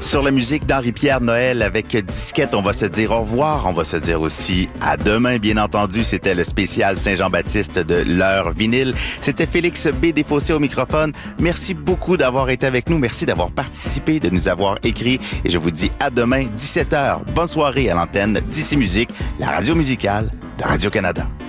Sur la musique d'Henri-Pierre Noël avec Disquette, on va se dire au revoir. On va se dire aussi à demain, bien entendu. C'était le spécial Saint-Jean-Baptiste de l'heure vinyle. C'était Félix B. Desfossés au microphone. Merci beaucoup d'avoir été avec nous. Merci d'avoir participé, de nous avoir écrit. Et je vous dis à demain, 17h. Bonne soirée à l'antenne d'Ici Musique, la radio musicale de Radio-Canada.